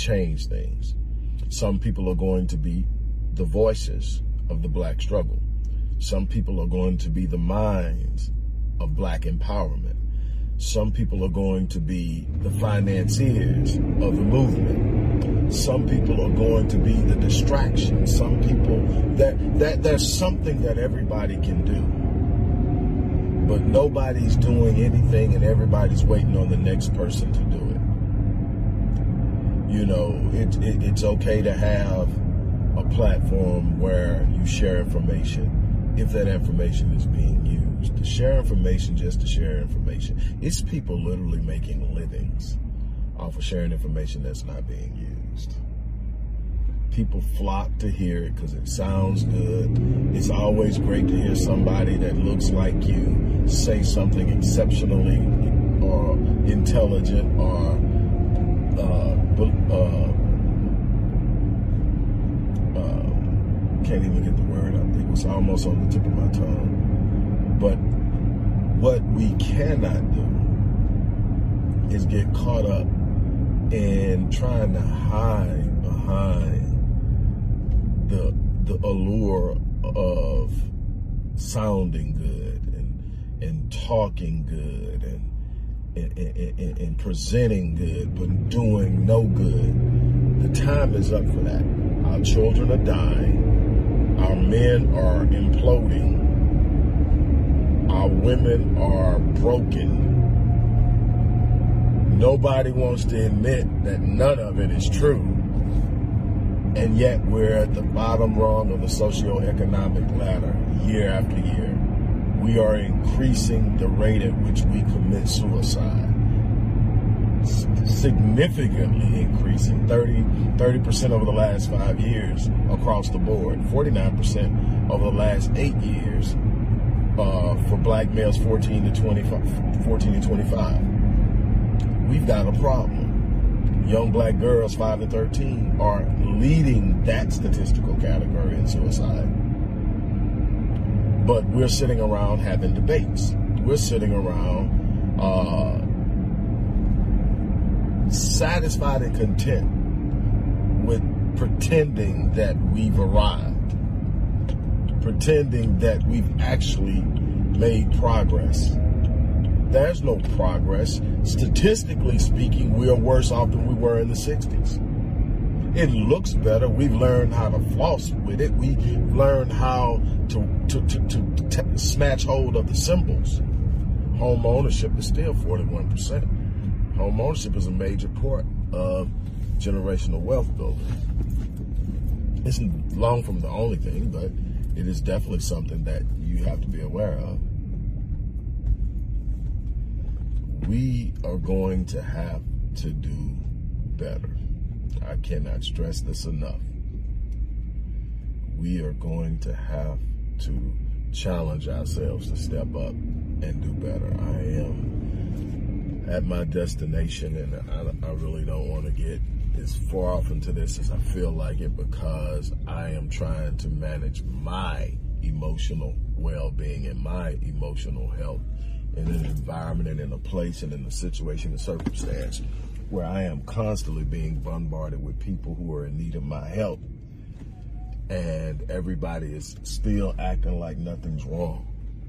change things. Some people are going to be the voices of the Black struggle. Some people are going to be the minds of Black empowerment. Some people are going to be the financiers of the movement. Some people are going to be the distraction. Some people, that there's something that everybody can do. But nobody's doing anything and everybody's waiting on the next person to do it. You know, it's okay to have a platform where you share information if that information is being used. To share information just to share information. It's people literally making livings off of sharing information that's not being used. People flock to hear it because it sounds good. It's always great to hear somebody that looks like you say something exceptionally or intelligent or can't even get the word out. It was almost on the tip of my tongue. But what we cannot do is get caught up in trying to hide behind the allure of sounding good and talking good and presenting good, but doing no good. The time is up for that. Our children are dying. Our men are imploding. Our women are broken. Nobody wants to admit that none of it is true. And yet we're at the bottom rung of the socioeconomic ladder year after year. We are increasing the rate at which we commit suicide. Significantly increasing, 30% over the last 5 years across the board, 49% over the last 8 years for Black males 14 to 25. We've got a problem. Young Black girls 5 to 13 are leading that statistical category in suicide. But we're sitting around having debates. We're sitting around satisfied and content with pretending that we've arrived, pretending that we've actually made progress. There's no progress. Statistically speaking, we are worse off than we were in the 60s. It looks better. We've learned how to floss with it. We've learned how to snatch hold of the symbols. Home ownership is still 41%. Home ownership is a major part of generational wealth building. It's long from the only thing, but it is definitely something that you have to be aware of. We are going to have to do better. I cannot stress this enough. We are going to have to challenge ourselves to step up and do better. I am at my destination, and I really don't want to get as far off into this as I feel like it, because I am trying to manage my emotional well-being and my emotional health in an environment and in a place and in a situation and circumstance where I am constantly being bombarded with people who are in need of my help, and everybody is still acting like nothing's wrong.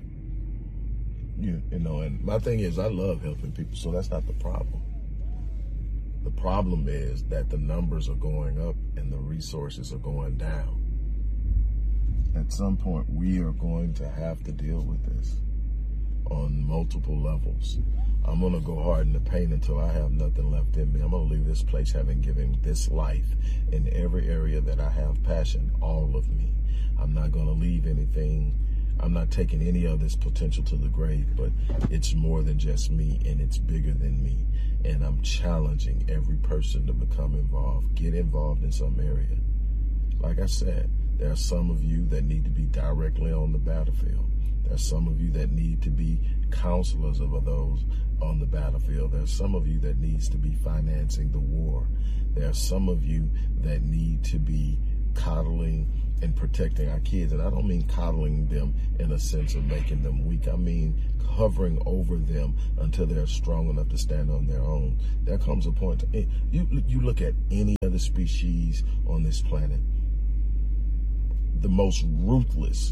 You know, and my thing is, I love helping people, so that's not the problem. The problem is that the numbers are going up and the resources are going down. At some point, we are going to have to deal with this on multiple levels. I'm going to go hard in the paint until I have nothing left in me. I'm going to leave this place having given this life in every area that I have passion, all of me. I'm not going to leave anything. I'm not taking any of this potential to the grave, but it's more than just me, and it's bigger than me. And I'm challenging every person to become involved, get involved in some area. Like I said, there are some of you that need to be directly on the battlefield. There are some of you that need to be counselors of those on the battlefield. There are some of you that needs to be financing the war. There are some of you that need to be coddling and protecting our kids. And I don't mean coddling them in a sense of making them weak. I mean hovering over them until they're strong enough to stand on their own. There comes a point, you look at any other species on this planet, the most ruthless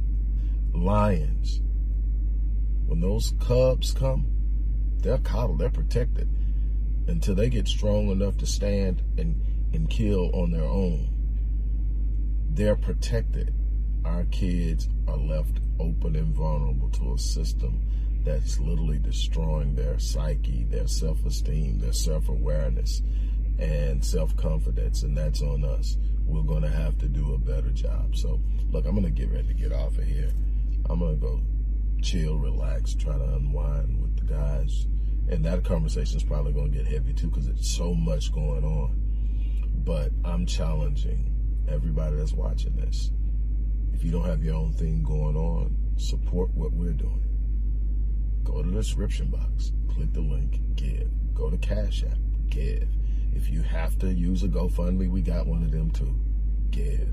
lions, when those cubs come, they're coddled, they're protected until they get strong enough to stand and kill on their own. They're protected. Our kids are left open and vulnerable to a system that's literally destroying their psyche, their self-esteem, their self-awareness, and self-confidence, and that's on us. We're going to have to do a better job. So, look, I'm going to get ready to get off of here. I'm going to go chill, relax, try to unwind with the guys. And that conversation is probably going to get heavy, too, because it's so much going on. But I'm challenging everybody that's watching this. If you don't have your own thing going on, support what we're doing. Go to the description box, click the link, give. Go to Cash App, give. If you have to use a GoFundMe, we got one of them too. Give.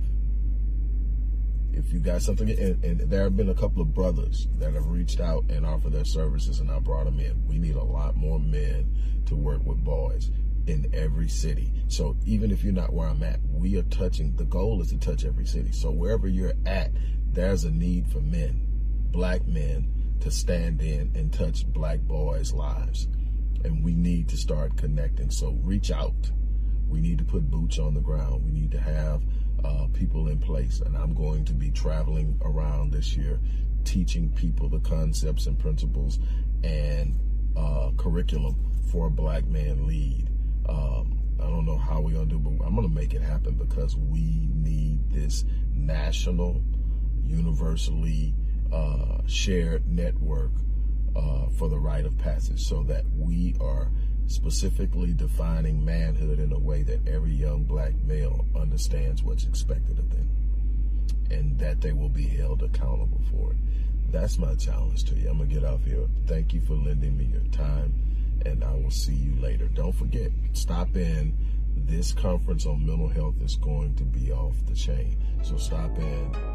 If you got something, and there have been a couple of brothers that have reached out and offered their services, and I brought them in. We need a lot more men to work with boys in every city. So even if you're not where I'm at, we are touching, the goal is to touch every city. So wherever you're at, there's a need for men, black men, to stand in and touch black boys' lives. And we need to start connecting. So reach out. We need to put boots on the ground. We need to have people in place. And I'm going to be traveling around this year, teaching people the concepts and principles and curriculum for a Black Man Lead. I don't know how we're going to do, but I'm going to make it happen because we need this national, universally shared network for the rite of passage, so that we are specifically defining manhood in a way that every young black male understands what's expected of them and that they will be held accountable for it. That's my challenge to you. I'm going to get off here. Thank you for lending me your time, and I will see you later. Don't forget, stop in. This conference on mental health is going to be off the chain, so stop in.